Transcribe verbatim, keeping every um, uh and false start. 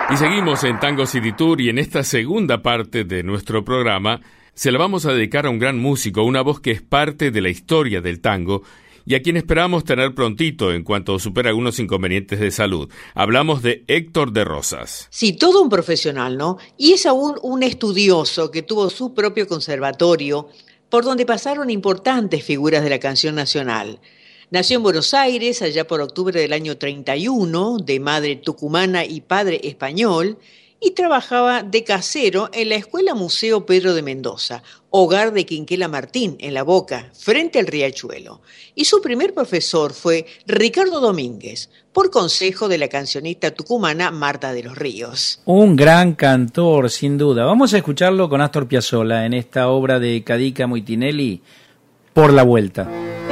Y seguimos en Tango City Tour y en esta segunda parte de nuestro programa se la vamos a dedicar a un gran músico, una voz que es parte de la historia del tango y a quien esperamos tener prontito en cuanto supera algunos inconvenientes de salud. Hablamos de Héctor de Rosas. Sí, todo un profesional, ¿no? Y es aún un estudioso que tuvo su propio conservatorio por donde pasaron importantes figuras de la canción nacional. Nació en Buenos Aires allá por octubre del año treinta y uno, de madre tucumana y padre español, y trabajaba de casero en la Escuela Museo Pedro de Mendoza, hogar de Quinquela Martín, en La Boca, frente al riachuelo. Y su primer profesor fue Ricardo Domínguez, por consejo de la cancionista tucumana Marta de los Ríos. Un gran cantor, sin duda. Vamos a escucharlo con Astor Piazzolla en esta obra de Cadica Moitinelli, Por la Vuelta.